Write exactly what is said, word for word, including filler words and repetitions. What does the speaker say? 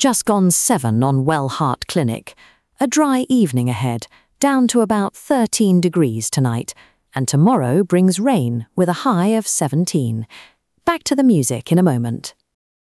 Just gone seven on Wellhart Clinic. A dry evening ahead, down to about thirteen degrees tonight, and tomorrow brings rain with a high of seventeen. Back to the music in a moment.